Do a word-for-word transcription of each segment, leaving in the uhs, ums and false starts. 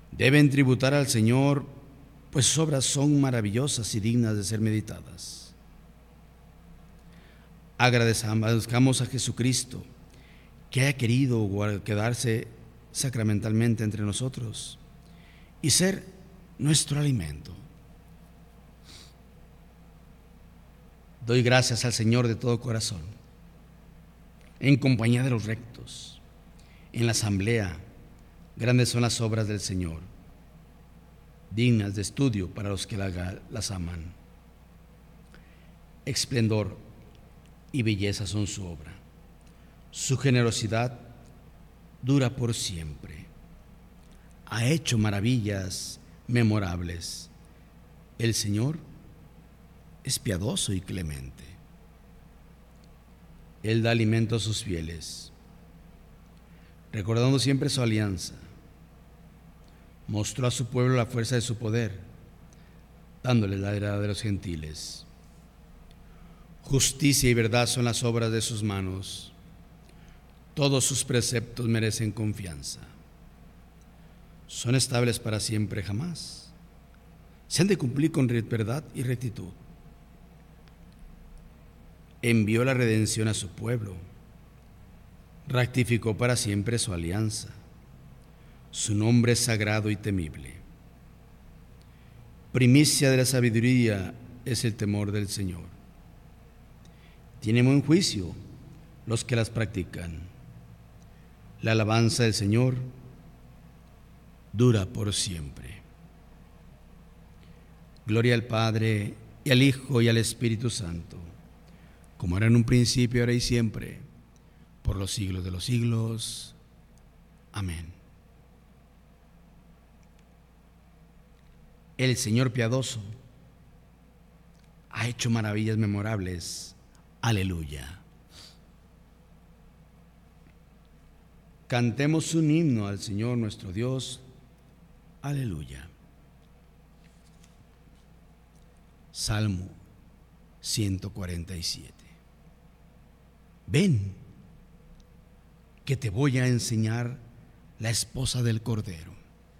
Deben tributar al Señor, pues sus obras son maravillosas y dignas de ser meditadas. Agradezcamos a Jesucristo que haya querido quedarse sacramentalmente entre nosotros y ser nuestro alimento. Doy gracias al Señor de todo corazón, en compañía de los rectos, en la asamblea. Grandes son las obras del Señor, dignas de estudio para los que las aman. Esplendor y belleza son su obra. Su generosidad dura por siempre. Ha hecho maravillas memorables. El Señor es piadoso y clemente. Él da alimento a sus fieles, recordando siempre su alianza. Mostró a su pueblo la fuerza de su poder, dándole la heredad de los gentiles. Justicia y verdad son las obras de sus manos. Todos sus preceptos merecen confianza. Son estables para siempre jamás. Se han de cumplir con verdad y rectitud. Envió la redención a su pueblo. Rectificó para siempre su alianza. Su nombre es sagrado y temible. Primicia de la sabiduría es el temor del Señor. Tiene buen juicio los que las practican. La alabanza del Señor dura por siempre. Gloria al Padre, y al Hijo, y al Espíritu Santo, como era en un principio, ahora y siempre, por los siglos de los siglos. Amén. El Señor piadoso ha hecho maravillas memorables. Aleluya. Cantemos un himno al Señor nuestro Dios. Aleluya. Salmo ciento cuarenta y siete. Ven, que te voy a enseñar la esposa del Cordero.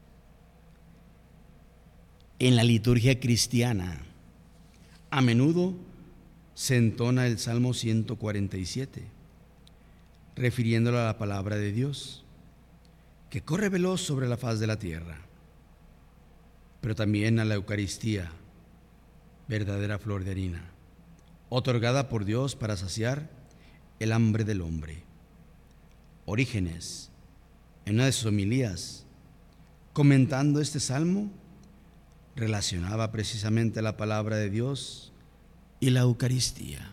En la liturgia cristiana, a menudo se entona el Salmo ciento cuarenta y siete, refiriéndolo a la palabra de Dios, que corre veloz sobre la faz de la tierra, pero también a la Eucaristía, verdadera flor de harina, otorgada por Dios para saciar el hambre del hombre. Orígenes, en una de sus homilías, comentando este salmo, relacionaba precisamente la palabra de Dios y la Eucaristía.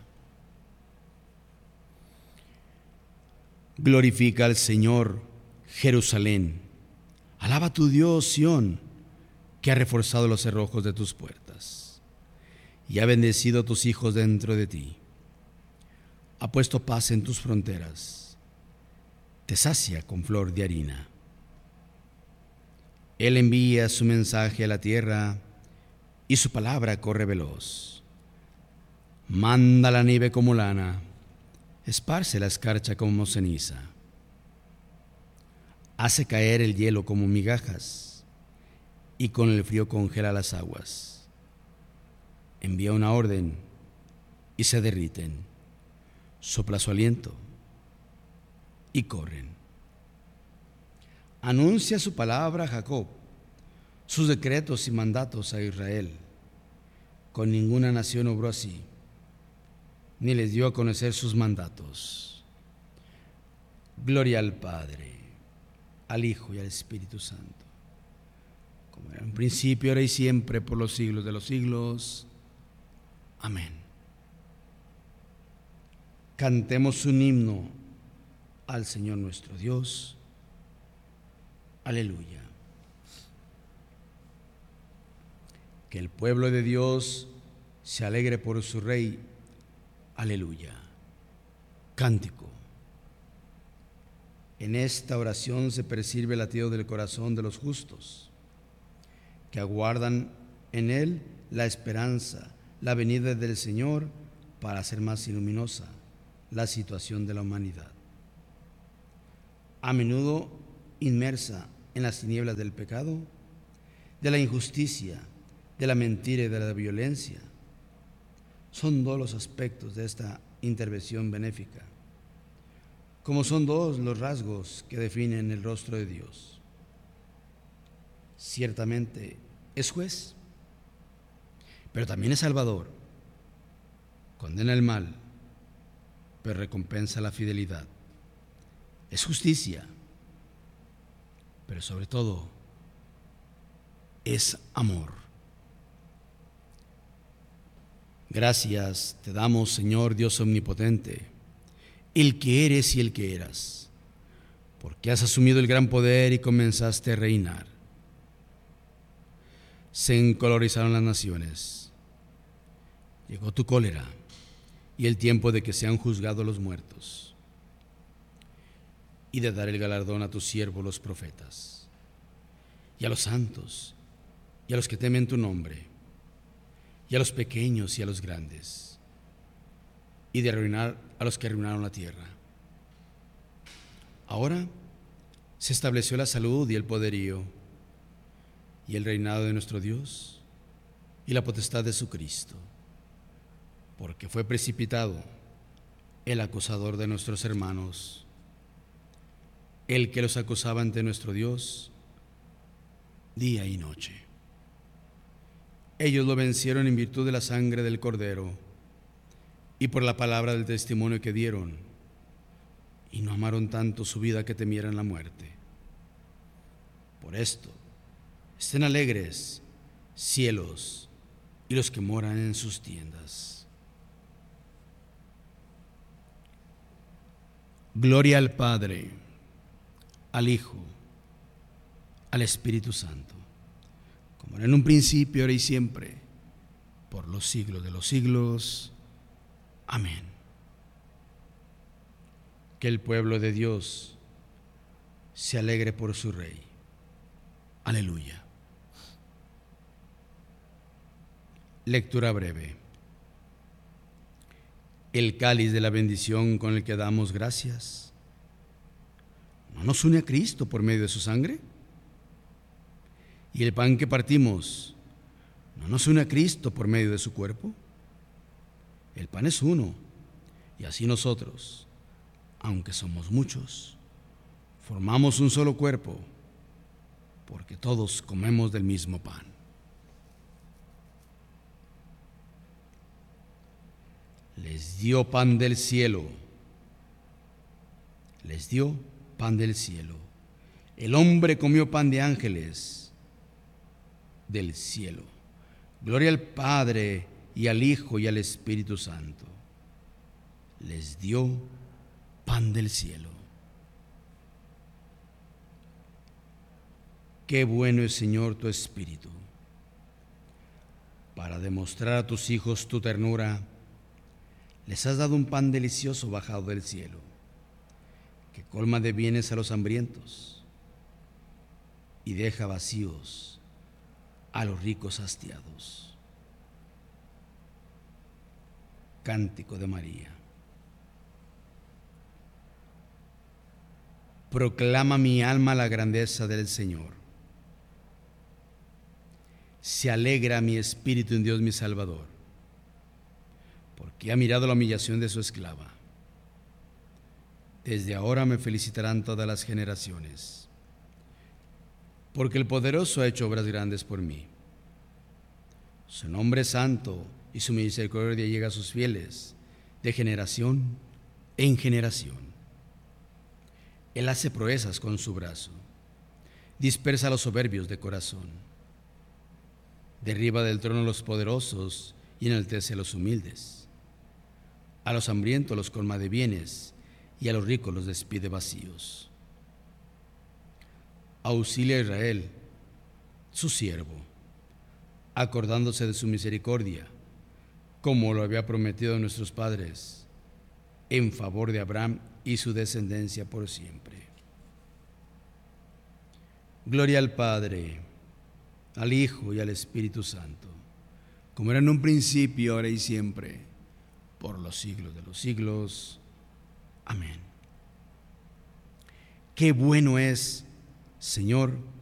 Glorifica al Señor, Jerusalén. Alaba a tu Dios, Sión, que ha reforzado los cerrojos de tus puertas y ha bendecido a tus hijos dentro de ti. Ha puesto paz en tus fronteras, te sacia con flor de harina. Él envía su mensaje a la tierra y su palabra corre veloz. Manda la nieve como lana, esparce la escarcha como ceniza. Hace caer el hielo como migajas y con el frío congela las aguas. Envía una orden y se derriten. Sopla su aliento y corren. Anuncia su palabra a Jacob, sus decretos y mandatos a Israel. Con ninguna nación obró así, ni les dio a conocer sus mandatos. Gloria al Padre, al Hijo y al Espíritu Santo, como era en principio, ahora y siempre, por los siglos de los siglos. Amén. Cantemos un himno al Señor nuestro Dios. Aleluya. Que el pueblo de Dios se alegre por su Rey. Aleluya. Cántico. En esta oración se percibe el latido del corazón de los justos, que aguardan en Él la esperanza, la venida del Señor para hacer más luminosa la situación de la humanidad, a menudo inmersa en las tinieblas del pecado de la injusticia, de la mentira y de la violencia. Son dos los aspectos de esta intervención benéfica, como son dos los rasgos que definen el rostro de Dios. Ciertamente es juez, pero también es salvador. Condena el mal, pero recompensa la fidelidad. Es justicia, pero sobre todo es amor. Gracias te damos, Señor Dios omnipotente, el que eres y el que eras, porque has asumido el gran poder y comenzaste a reinar. Se encolorizaron las naciones, llegó tu cólera y el tiempo de que sean juzgados los muertos y de dar el galardón a tus siervos los profetas y a los santos y a los que temen tu nombre y a los pequeños y a los grandes, y de arruinar a los que arruinaron la tierra. Ahora se estableció la salud y el poderío y el reinado de nuestro Dios y la potestad de su Cristo, porque fue precipitado el acusador de nuestros hermanos, el que los acusaba ante nuestro Dios día y noche. Ellos lo vencieron en virtud de la sangre del Cordero y por la palabra del testimonio que dieron, y no amaron tanto su vida que temieran la muerte. Por esto, estén alegres cielos y los que moran en sus tiendas. Gloria al Padre, al Hijo, al Espíritu Santo, como era en un principio, ahora y siempre, por los siglos de los siglos. Amén. Que el pueblo de Dios se alegre por su Rey. Aleluya. Lectura breve. El cáliz de la bendición con el que damos gracias, ¿no nos une a Cristo por medio de su sangre? Y el pan que partimos, ¿no nos une a Cristo por medio de su cuerpo? El pan es uno, y así nosotros, aunque somos muchos, formamos un solo cuerpo, porque todos comemos del mismo pan. Les dio pan del cielo, les dio pan del cielo. El hombre comió pan de ángeles del cielo. Gloria al Padre, y al Hijo, y al Espíritu Santo. Les dio pan del cielo. Qué bueno es, Señor, tu Espíritu. Para demostrar a tus hijos tu ternura, les has dado un pan delicioso bajado del cielo, que colma de bienes a los hambrientos y deja vacíos a los ricos hastiados. Cántico de María. Proclama mi alma la grandeza del Señor. Se alegra mi espíritu en Dios mi Salvador, porque ha mirado la humillación de su esclava. Desde ahora me felicitarán todas las generaciones, porque el poderoso ha hecho obras grandes por mí. Su nombre es santo y su misericordia llega a sus fieles de generación en generación. Él hace proezas con su brazo, dispersa a los soberbios de corazón, derriba del trono a los poderosos y enaltece a los humildes. A los hambrientos los colma de bienes y a los ricos los despide vacíos. Auxilia a Israel, su siervo, acordándose de su misericordia, como lo había prometido a nuestros padres, en favor de Abraham y su descendencia por siempre. Gloria al Padre, al Hijo y al Espíritu Santo, como era en un principio, ahora y siempre, por los siglos de los siglos. Amén. Qué bueno es, Señor,